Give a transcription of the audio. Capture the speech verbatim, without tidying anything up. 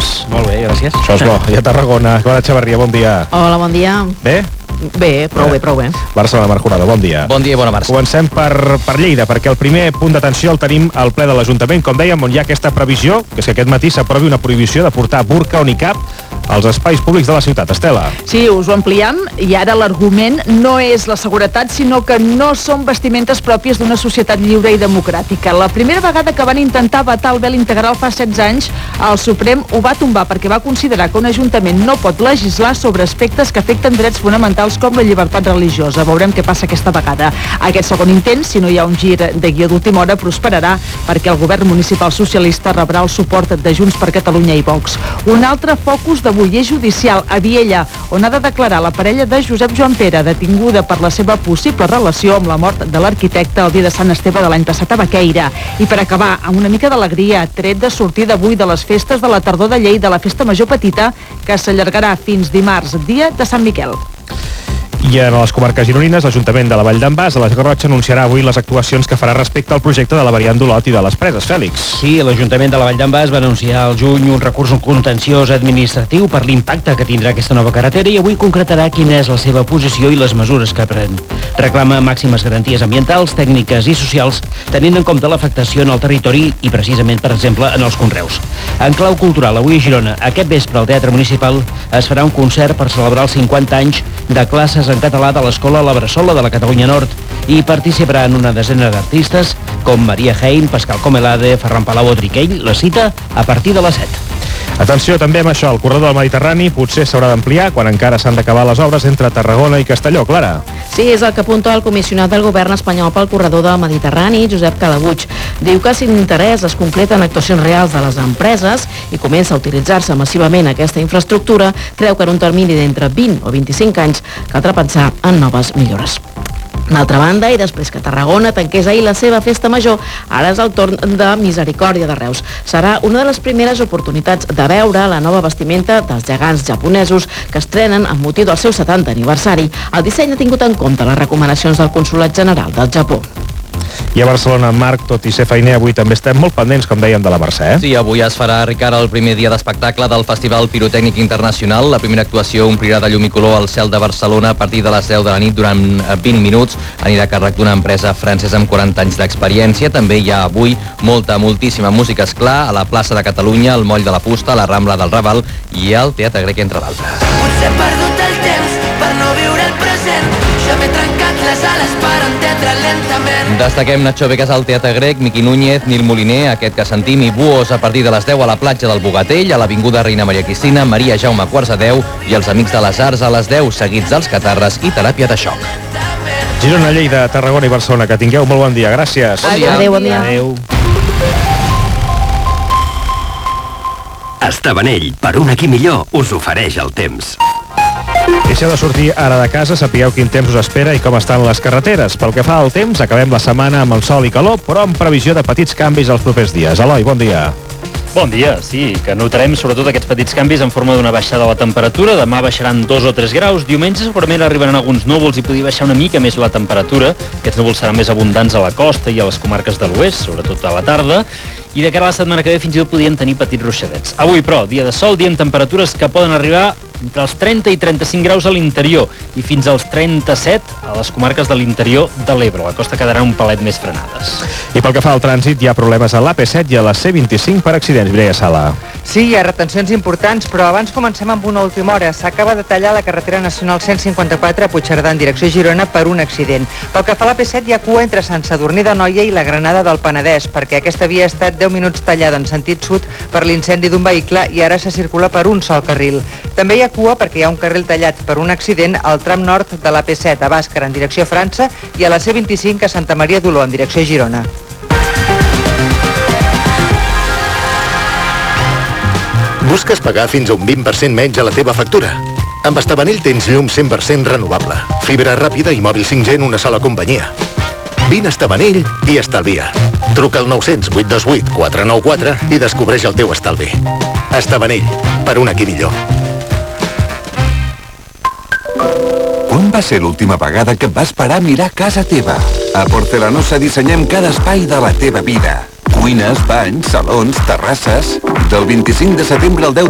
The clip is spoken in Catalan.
estàs? Molt bé, gràcies. Això és bo. I a Tarragona, Clara Xavarria, bon dia. Hola, bon dia. Bé? Bé, prou bé, prou bé. Barcelona, Marc Jurado, bon dia. Bon dia i bona marxa. Comencem per, per Lleida, perquè el primer punt d'atenció el tenim al ple de l'Ajuntament, com dèiem, on hi ha aquesta previsió, que és que aquest matí s'aprovi una prohibició de portar burca o nicab als espais públics de la ciutat. Estela. Sí, us ho ampliem, i ara l'argument no és la seguretat, sinó que no són vestimentes pròpies d'una societat lliure i democràtica. La primera vegada que van intentar vetar el vel integral fa setze anys, el Suprem ho va tombar perquè va considerar que un ajuntament no pot legislar sobre aspectes que afecten drets fonamentals com la llibertat religiosa. Veurem què passa aquesta vegada. Aquest segon intent, si no hi ha un gir de guió d'última hora, prosperarà perquè el govern municipal socialista rebrà el suport de Junts per Catalunya i Vox. Un altre focus d'avui és judicial a Viella, on ha de declarar la parella de Josep Joan Pere, detinguda per la seva possible relació amb la mort de l'arquitecte el dia de Sant Esteve de l'any passat a Baqueira. I per acabar, amb una mica d'alegria, tret de sortir d'avui de les festes de la tardor de Lleida, la festa major petita, que s'allargarà fins dimarts, dia de Sant Miquel. I en les comarques gironines, l'Ajuntament de la Vall d'en Bas, a les Garrotxa, anunciarà avui les actuacions que farà respecte al projecte de la variant d'Olot i de les Preses. Fèlix. Sí, l'Ajuntament de la Vall d'en Bas va anunciar al juny un recurs contenciós administratiu per l'impacte que tindrà aquesta nova carretera i avui concretarà quina és la seva posició i les mesures que pren. Reclama màximes garanties ambientals, tècniques i socials, tenint en compte l'afectació en el territori i precisament, per exemple, en els conreus. En clau cultural, avui a Girona, aquest vespre al Teatre Municipal es farà un concert per celebrar els cinquanta anys de classes en català de l'Escola La Bressola de la Catalunya Nord i participaran una desena d'artistes com Maria Hein, Pascal Comelade, Ferran Palau o Triquell. La cita a partir de les set. Atenció també amb això, el corredor del Mediterrani potser s'haurà d'ampliar quan encara s'han d'acabar les obres entre Tarragona i Castelló. Clara. Sí, és el que apunta el comissionat del govern espanyol pel corredor del Mediterrani, Josep Calabuig. Diu que si l'interès es concreta en actuacions reals de les empreses i comença a utilitzar-se massivament aquesta infraestructura, creu que en un termini d'entre vint o vint-i-cinc anys caldrà pensar en noves millores. D'altra banda, i després que Tarragona tanqués ahir la seva festa major, ara és el torn de Misericòrdia de Reus. Serà una de les primeres oportunitats de veure la nova vestimenta dels gegants japonesos que estrenen amb motiu del seu setantè aniversari. El disseny ha tingut en compte les recomanacions del Consolat General del Japó. I a Barcelona, Marc, tot i ser feiner, avui també estem molt pendents, com dèiem, de la Mercè. Eh? Sí, avui es farà, Ricard, el primer dia d'espectacle del Festival Pirotècnic Internacional. La primera actuació omplirà de llum i color al cel de Barcelona a partir de les deu de la nit durant vint minuts. Anirà a càrrec d'una empresa francesa amb quaranta anys d'experiència. També hi ha avui molta, moltíssima música, esclar, a la plaça de Catalunya, al Moll de la Fusta, a la Rambla del Raval i al Teatre Grec, entre d'altres. Potser he perdut el temps per no viure el present. Jo m'he trencat les ales per entendre lentament. Destaquem Nacho Vegas al Teatre Grec, Miqui Núñez, Nil Moliner, aquest que sentim, i Buos a partir de les deu a la platja del Bogatell, a l'Avinguda Reina Maria Cristina, Maria Jaume quarts a deu i els Amics de les Arts a les deu, seguits dels Catarres i Teràpia de Xoc. Girona, Lleida, Tarragona i Barcelona, que tingueu molt bon dia. Gràcies. Bon dia. Adéu, bon dia. Adéu. Estabanell, per un aquí millor, us ofereix el temps. I si heu de sortir ara de casa, sapigueu quin temps us espera i com estan les carreteres. Pel que fa al temps, acabem la setmana amb el sol i calor, però amb previsió de petits canvis els propers dies. Eloi, bon dia. Bon dia, sí, que notarem sobretot aquests petits canvis en forma d'una baixada de la temperatura. Demà baixaran dos o tres graus. Diumenge segurament arribaran alguns núvols i podria baixar una mica més la temperatura. Aquests núvols seran més abundants a la costa i a les comarques de l'oest, sobretot a la tarda. I de cara a la setmana que ve fins i tot podien tenir petits ruixadets. Avui, però, dia de sol, dia amb temperatures que poden arribar entre els trenta i trenta-cinc graus a l'interior i fins als trenta-set a les comarques de l'interior de l'Ebre. La costa quedarà un palet més frenades. I pel que fa al trànsit, hi ha problemes a l'A P set i a la C vint-i-cinc per accidents. Mireia Sala. Sí, hi ha retencions importants, però abans comencem amb una última hora. S'acaba de tallar la carretera nacional cent cinquanta-quatre a Puigcerdà en direcció a Girona per un accident. Pel que fa a l'A P set, hi ha cua entre Sant Sadurní d'Anoia i la Granada del Penedès, perquè aquesta via ha estat deu minuts tallada en sentit sud per l'incendi d'un vehicle i ara se circula per un sol carril. També hi ha cua perquè hi ha un carril tallat per un accident al tram nord de l'A P set a Bàscara en direcció a França i a la C vint-i-cinc a Santa Maria d'Oló en direcció a Girona. Busques pagar fins a un vint per cent menys a la teva factura? Amb Estabanell tens llum cent per cent renovable, fibra ràpida i mòbil cinc G en una sola companyia. Vine a Estabanell i estalvia. Truca al nou zero zero, vuit dos vuit, quatre nou quatre i descobreix el teu estalvi. Estabanell, per un aquí millor. Quan va ser l'última vegada que et vas parar a mirar casa teva? A Porcelanosa dissenyem cada espai de la teva vida. Cuines, banys, salons, terrasses... Del vint-i-cinc de setembre al deu